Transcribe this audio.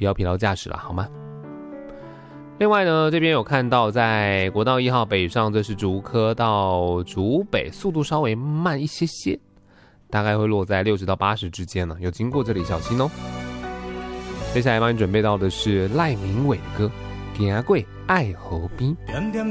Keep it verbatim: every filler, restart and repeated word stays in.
不要疲劳驾驶了，好吗？另外呢，这边有看到在国道一号北上，这是竹科到竹北，速度稍微慢一些些，大概会落在六十到八十之间呢，有经过这里小心哦。接下来帮你准备到的是赖明伟的歌《行过爱河边》。